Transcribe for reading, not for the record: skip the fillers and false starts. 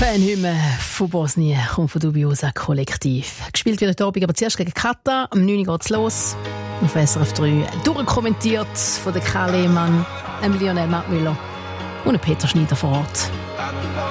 Fanhymne von Bosnien kommt von Dubiosa Kollektiv. Gespielt wird heute Abend aber zuerst gegen Katar. Am 9 Uhr geht's los. Auf SRF 3 durchkommentiert von der Karl Lehmann, Lionel Martmüller und Peter Schneider vor Ort.